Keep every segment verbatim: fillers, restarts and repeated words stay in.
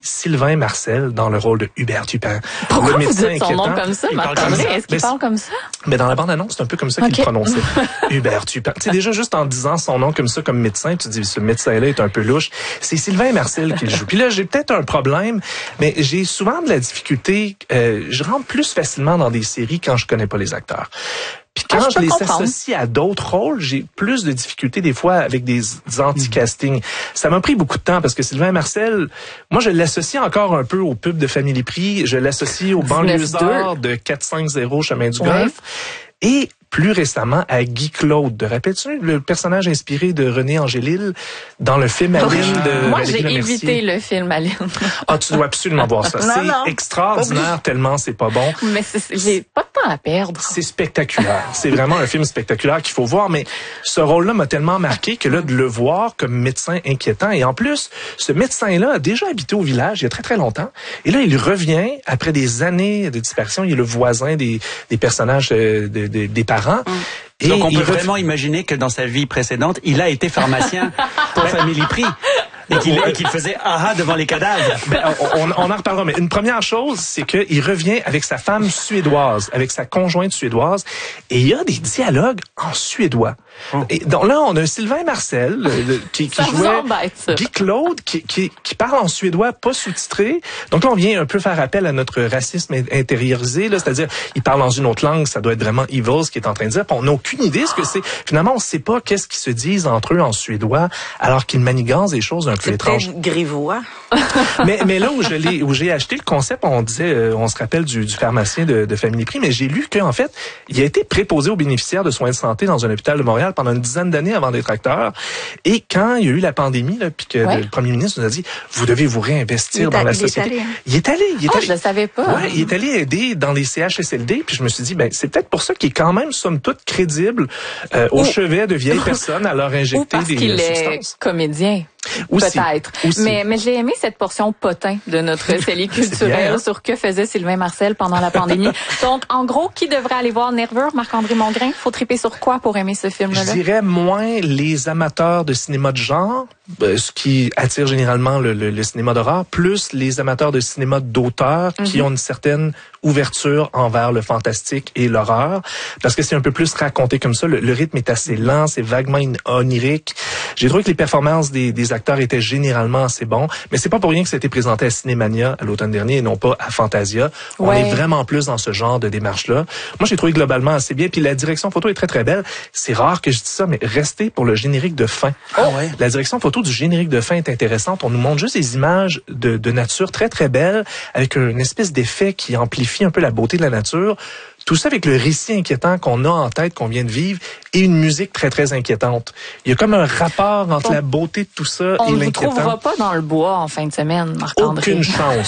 Sylvain Marcel dans le rôle de Hubert Dupin. Pourquoi le vous médecin dites son inquiétant. nom comme ça, Il parle Marc-André? comme ça. Est-ce qu'il Mais parle comme ça? Mais dans la bande-annonce, c'est un peu comme ça qu'il Okay. le prononçait. Hubert Dupin. Tu sais, déjà, juste en disant son nom comme ça, comme médecin, tu te dis, ce médecin-là est un peu louche. C'est Sylvain Marcel qui le joue. Puis là, j'ai peut-être un problème, mais j'ai souvent de la difficulté. Euh, je rentre plus facilement dans des séries quand je connais pas les acteurs. Puis quand ah, je, je les comprendre. associe à d'autres rôles, j'ai plus de difficultés des fois avec des, des anti-castings. Mmh. Ça m'a pris beaucoup de temps parce que Sylvain Marcel, moi je l'associe encore un peu au pub de Family Prix, je l'associe au banlieusard de quatre cent cinquante Chemin du Golfe. Ouais. Et plus récemment à Guy Claude. Te rappelles-tu le personnage inspiré de René Angélil dans le film Aline de Moi, Valérie j'ai Lemercier. évité le film Aline. Ah, tu dois absolument voir ça. Non, c'est non. extraordinaire tellement c'est pas bon. Mais c'est, j'ai pas de temps à perdre. C'est spectaculaire. C'est vraiment un film spectaculaire qu'il faut voir. Mais ce rôle-là m'a tellement marqué que là, de le voir comme médecin inquiétant. Et en plus, ce médecin-là a déjà habité au village il y a très, très longtemps. Et là, il revient après des années de disparition. Il est le voisin des, des personnages de, de, de, des parents. Mm. Et donc on peut vraiment imaginer que dans sa vie précédente, il a été pharmacien pour Family Prix. Et qu'il, et qu'il faisait aha devant les cadavres. Ben, on, on, on en reparlera. Mais une première chose, c'est qu'il revient avec sa femme suédoise, avec sa conjointe suédoise, et il y a des dialogues en suédois. Oh. Et donc là, on a Sylvain Marcel le, qui, qui jouait Guy Claude, qui, qui, qui parle en suédois pas sous-titré. Donc là, on vient un peu faire appel à notre racisme intériorisé, là, c'est-à-dire, il parle dans une autre langue, ça doit être vraiment evil ce qu'il est en train de dire. Puis on n'a aucune idée ce que c'est. Finalement, on ne sait pas qu'est-ce qu'ils se disent entre eux en suédois, alors qu'ils manigancent des choses un peu c'est étranges. C'est grivois. mais, mais là où je l'ai, où j'ai acheté le concept, on disait, euh, on se rappelle du, du pharmacien de, de Family Prix, mais j'ai lu qu'en fait, il a été préposé aux bénéficiaires de soins de santé dans un hôpital de Montréal pendant une dizaine d'années avant d'être acteur. Et quand il y a eu la pandémie, là, puis que ouais. le premier ministre nous a dit, vous devez vous réinvestir dans la société. Est allé, hein? Il est allé. Il est oh, allé. Je le savais pas. Ouais, il est allé aider dans les C H S L D. Puis je me suis dit, ben c'est peut-être pour ça qu'il est quand même somme toute crédible euh, au chevet de vieilles personnes à leur injecter Ou parce des qu'il substances. Est comédien. Aussi, peut-être. Aussi. Mais, mais j'ai aimé cette portion potin de notre série culturelle bien, hein? Sur que faisait Sylvain Marcel pendant la pandémie. Donc, en gros, qui devrait aller voir Nerveux, Marc-André Mongrain? Faut triper sur quoi pour aimer ce film-là? Je dirais moins les amateurs de cinéma de genre, euh, ce qui attire généralement le, le, le cinéma d'horreur, plus les amateurs de cinéma d'auteur mm-hmm. qui ont une certaine ouverture envers le fantastique et l'horreur, parce que c'est un peu plus raconté comme ça. Le, le rythme est assez lent, c'est vaguement onirique. J'ai trouvé que les performances des, des acteurs étaient généralement assez bons, mais c'est pas pour rien que ça a été présenté à Cinémania à l'automne dernier et non pas à Fantasia. On ouais. est vraiment plus dans ce genre de démarche-là. Moi, j'ai trouvé globalement assez bien, puis la direction photo est très très belle. C'est rare que je dise ça, mais restez pour le générique de fin. Ah ouais. La direction photo du générique de fin est intéressante. On nous montre juste des images de, de nature très très belles, avec une espèce d'effet qui amplifie un peu la beauté de la nature. Tout ça avec le récit inquiétant qu'on a en tête, qu'on vient de vivre, et une musique très, très inquiétante. Il y a comme un rapport entre on, la beauté de tout ça et l'inquiétant. On ne vous trouvera pas dans le bois en fin de semaine, Marc-André. Aucune chance.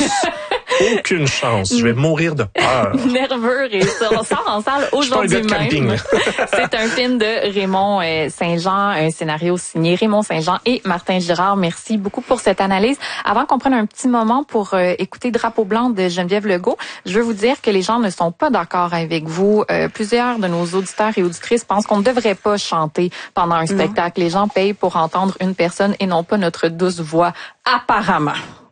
Aucune chance. Je vais mourir de peur. Nerveux et ça. On sort en salle aujourd'hui même. C'est un film de Raymond Saint-Jean, un scénario signé Raymond Saint-Jean et Martin Girard. Merci beaucoup pour cette analyse. Avant qu'on prenne un petit moment pour euh, écouter Drapeau blanc de Geneviève Legault, je veux vous dire que les gens ne sont pas d'accord avec vous. Euh, plusieurs de nos auditeurs et auditrices pensent qu'on ne devrait pas chanter pendant un spectacle. Non. Les gens payent pour entendre une personne et non pas notre douce voix, apparemment.